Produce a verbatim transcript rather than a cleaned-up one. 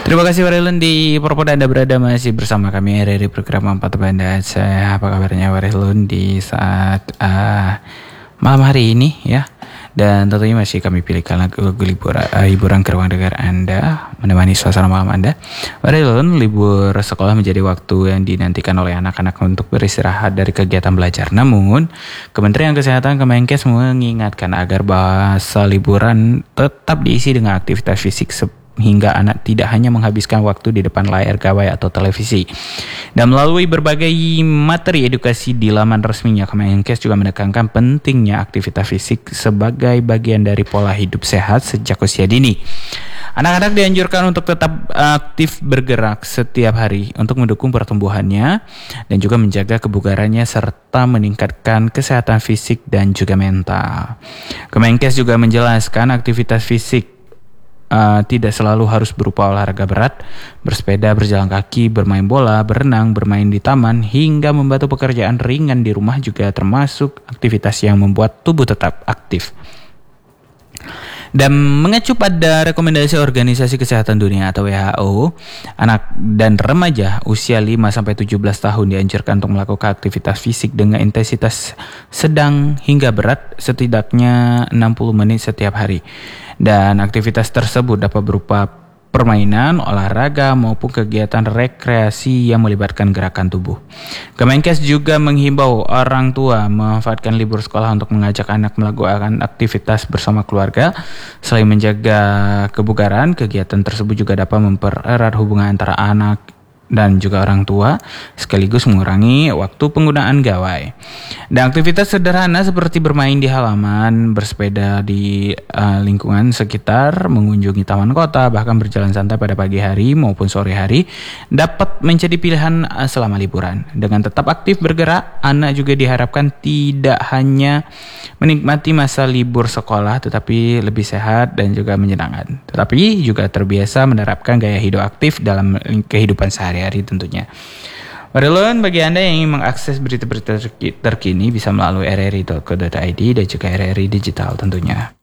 Terima kasih Warilun di Propod Anda berada masih bersama kami dari program empat Banda. Saya apa kabarnya Warilun di saat uh, malam hari ini ya. Dan tentunya masih kami pilihkan lagu-lagu liburan, uh, hiburan ke ruang dengar Anda, menemani suasana malam Anda. Warilun, libur sekolah menjadi waktu yang dinantikan oleh anak-anak untuk beristirahat dari kegiatan belajar. Namun, Kementerian Kesehatan Kemenkes mengingatkan agar bahasa liburan tetap diisi dengan aktivitas fisik hingga anak tidak hanya menghabiskan waktu di depan layar gawai atau televisi. Dan melalui berbagai materi edukasi di laman resminya, Kemenkes juga menekankan pentingnya aktivitas fisik sebagai bagian dari pola hidup sehat sejak usia dini. Anak-anak dianjurkan untuk tetap aktif bergerak setiap hari untuk mendukung pertumbuhannya dan juga menjaga kebugarannya serta meningkatkan kesehatan fisik dan juga mental. Kemenkes juga menjelaskan aktivitas fisik Uh, tidak selalu harus berupa olahraga berat, bersepeda, berjalan kaki, bermain bola, berenang, bermain di taman, hingga membantu pekerjaan ringan di rumah juga termasuk aktivitas yang membuat tubuh tetap aktif. Dan mengacu pada rekomendasi Organisasi Kesehatan Dunia atau W H O, anak dan remaja usia lima sampai tujuh belas tahun dianjurkan untuk melakukan aktivitas fisik dengan intensitas sedang hingga berat setidaknya enam puluh menit setiap hari. Dan aktivitas tersebut dapat berupa permainan, olahraga, maupun kegiatan rekreasi yang melibatkan gerakan tubuh. Kemenkes juga menghimbau orang tua memanfaatkan libur sekolah untuk mengajak anak melakukan aktivitas bersama keluarga. Selain menjaga kebugaran, kegiatan tersebut juga dapat mempererat hubungan antara anak dan juga orang tua, sekaligus mengurangi waktu penggunaan gawai. Dan aktivitas sederhana seperti bermain di halaman, bersepeda di uh, lingkungan sekitar, mengunjungi taman kota, bahkan berjalan santai pada pagi hari maupun sore hari dapat menjadi pilihan uh, selama liburan. Dengan tetap aktif bergerak, anak juga diharapkan tidak hanya menikmati masa libur sekolah tetapi lebih sehat dan juga menyenangkan. Tetapi juga terbiasa menerapkan gaya hidup aktif dalam kehidupan sehari-hari tentunya. Warilun, bagi Anda yang ingin mengakses berita-berita terkini bisa melalui r r i dot co dot i d dan juga R R I Digital tentunya.